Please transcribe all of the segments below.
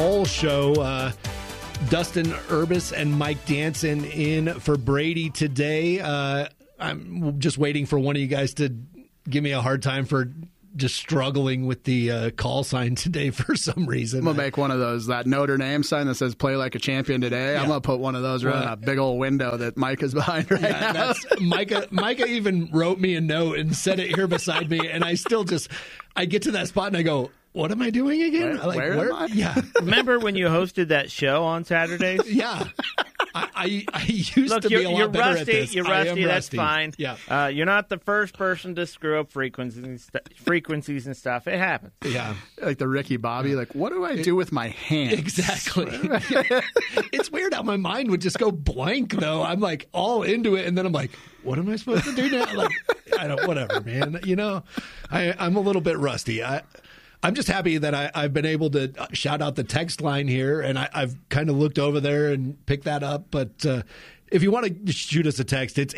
Whole show. Dustin Urbis and Mike Danson in for Brady today. I'm just waiting for one of you guys to give me a hard time for just struggling with the call sign today for some reason. I'm going to make one of those, that Notre Dame sign that says play like a champion today. Yeah. I'm going to put one of those right in that big old window that Mike is behind right now. Micah even wrote me a note and set it here beside me, and I get to that spot and I go, what am I doing again? Where am I? Yeah. Remember when you hosted that show on Saturdays? Yeah. I used to be a lot better at this. You're rusty. That's fine. Yeah. You're not the first person to screw up frequencies and stuff. It happens. Yeah. Like the Ricky Bobby. Like, what do I do with my hands? Exactly. It's weird how my mind would just go blank, though. I'm like all into it, and then I'm like, what am I supposed to do now? Like, whatever, man. I'm a little bit rusty. I'm just happy that I've been able to shout out the text line here, and I've kind of looked over there and picked that up. But if you want to shoot us a text, it's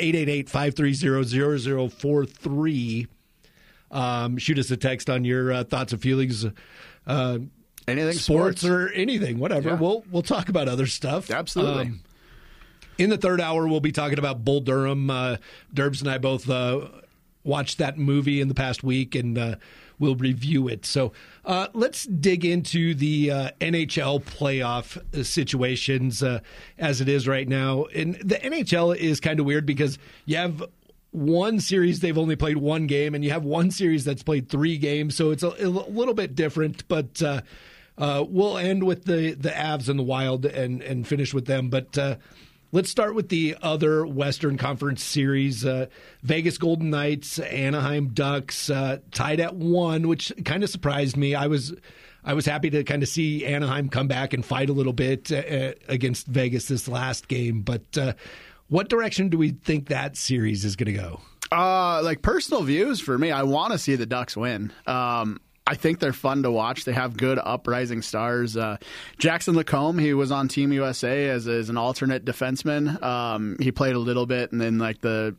888-530-0043. Shoot us a text on your thoughts and feelings, anything sports or anything, whatever. Yeah. We'll talk about other stuff. Absolutely. In the third hour, we'll be talking about Bull Durham. Derbs and I both watched that movie in the past week, and we'll review it. So let's dig into the NHL playoff situations as it is right now. And the NHL is kind of weird because you have one series they've only played one game, and you have one series that's played 3 games. So it's a little bit different. But we'll end with the Avs and the Wild and finish with them. But let's start with the other Western Conference series. Vegas Golden Knights, Anaheim Ducks, tied at 1, which kind of surprised me. I was happy to kind of see Anaheim come back and fight a little bit against Vegas this last game. But what direction do we think that series is going to go? Like personal views for me, I want to see the Ducks win. I think they're fun to watch. They have good uprising stars. Jackson Lacombe, he was on Team USA as an alternate defenseman. He played a little bit and then like the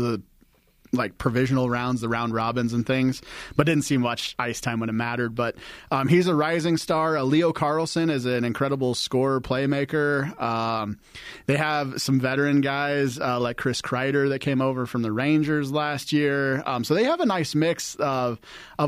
provisional rounds, the round robins and things, but didn't see much ice time when it mattered. But he's a rising star. Leo Carlson is an incredible scorer, playmaker. They have some veteran guys like Chris Kreider that came over from the Rangers last year. So they have a nice mix of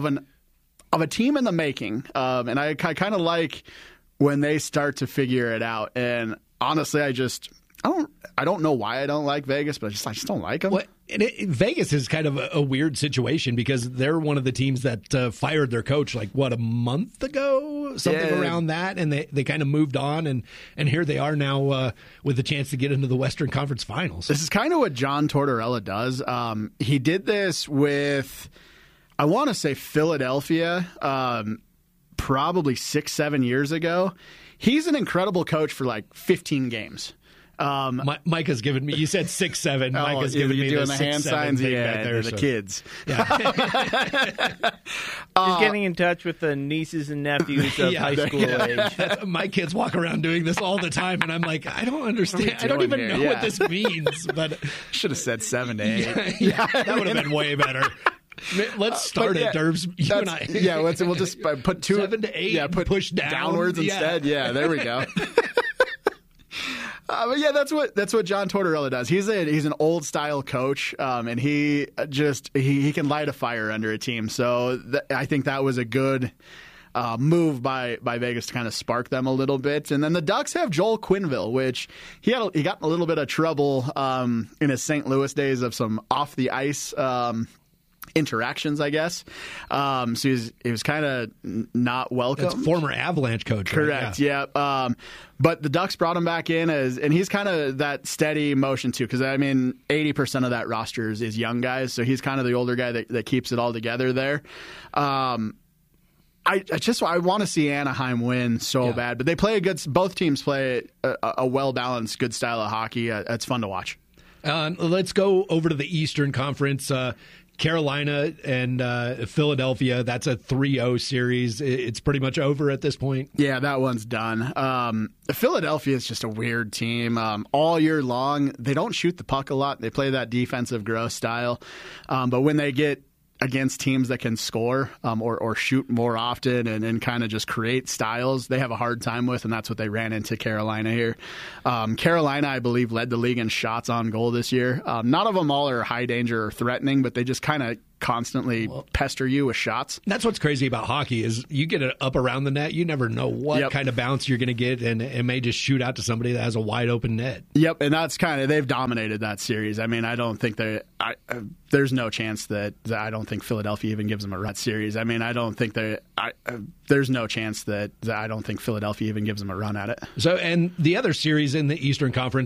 a team in the making, and I kind of like when they start to figure it out. And honestly, I don't know why I don't like Vegas, but I just don't like them. Well, Vegas is kind of a weird situation because they're one of the teams that fired their coach a month ago, something around that, and they kind of moved on, and here they are now with a chance to get into the Western Conference Finals. This is kind of what John Tortorella does. He did this with, I want to say, Philadelphia, probably 6-7 years ago. He's an incredible coach for 15 games. Micah's given me. You said 6-7. Micah's giving me doing the hand signs. Yeah, there, the kids. Yeah. Just getting in touch with the nieces and nephews of high school age. My kids walk around doing this all the time, and I'm like, I don't understand. I don't even know what this means. But should have said 7 to 8. Yeah, that would have been way better. Let's start it, Derbs. You and I. Yeah, we'll just put 7 to 8. Yeah, push downwards instead. Yeah, there we go. But yeah, that's what John Tortorella does. He's an old style coach, and he can light a fire under a team. So I think that was a good move by Vegas to kind of spark them a little bit. And then the Ducks have Joel Quenneville, which he got in a little bit of trouble in his St. Louis days of some off the ice interactions, I guess. So he was kind of not welcome. That's former Avalanche coach. Correct. Right? Yeah. But the Ducks brought him back in and he's kind of that steady motion too. Because 80% of that roster is young guys, so he's kind of the older guy that keeps it all together there. I want to see Anaheim win so bad, but they play both teams play a well balanced, good style of hockey. It's fun to watch. Let's go over to the Eastern Conference. Carolina and Philadelphia, that's a 3-0 series. It's pretty much over at this point. Yeah, that one's done. Philadelphia is just a weird team. All year long, they don't shoot the puck a lot. They play that defensive gross style. But when they get against teams that can score or shoot more often and kind of just create styles, they have a hard time with, and that's what they ran into Carolina here. Carolina, I believe, led the league in shots on goal this year. None of them all are high danger or threatening, but they just kind of constantly pester you with shots. That's what's crazy about hockey is you get it up around the net, you never know what kind of bounce you're going to get, and it may just shoot out to somebody that has a wide open net. Yep, and that's kind of, they've dominated that series. I mean, I don't think there's no chance that I don't think Philadelphia even gives them a run at series. I mean, I don't think there's no chance that I don't think Philadelphia even gives them a run at it. So, and the other series in the Eastern Conference,